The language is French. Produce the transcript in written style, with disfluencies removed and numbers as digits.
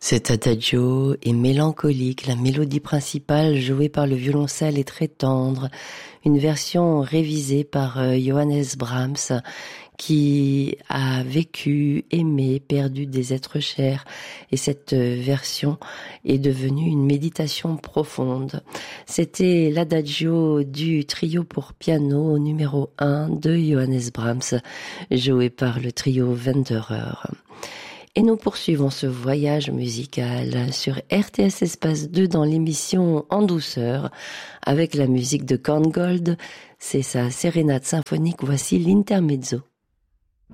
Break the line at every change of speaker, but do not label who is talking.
Cet adagio est mélancolique, la mélodie principale jouée par le violoncelle est très tendre, une version révisée par Johannes Brahms qui a vécu, aimé, perdu des êtres chers et cette version est devenue une méditation profonde. C'était l'adagio du trio pour piano numéro 1 de Johannes Brahms joué par le trio Wanderer. Et nous poursuivons ce voyage musical sur RTS Espace 2 dans l'émission En douceur avec la musique de Korngold. C'est sa sérénade symphonique. Voici l'intermezzo.